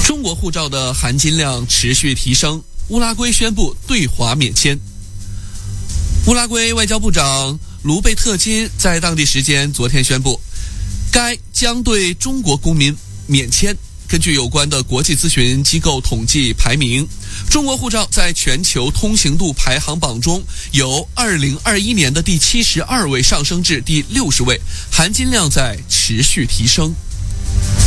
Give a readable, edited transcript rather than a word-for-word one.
中国护照的含金量持续提升，乌拉圭宣布对华免签。乌拉圭外交部长卢贝特金在当地时间昨天宣布，该将对中国公民免签。根据有关的国际咨询机构统计排名，中国护照在全球通行度排行榜中由2021年的第72位上升至第60位，含金量在持续提升。